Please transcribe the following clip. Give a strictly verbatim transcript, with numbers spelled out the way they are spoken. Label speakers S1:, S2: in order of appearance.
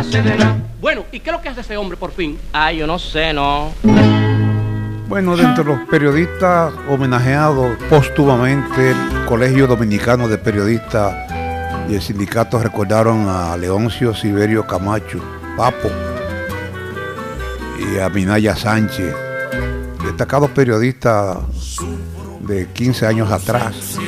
S1: hace de nada.
S2: Bueno, ¿y qué es lo que hace ese hombre por fin?
S1: Ah, yo no sé, no.
S3: Bueno, dentro de los periodistas homenajeados póstumamente, el Colegio Dominicano de Periodistas y el sindicato recordaron a Leoncio Siberio Camacho, Papo, y a Minaya Sánchez, destacados periodistas de quince años atrás.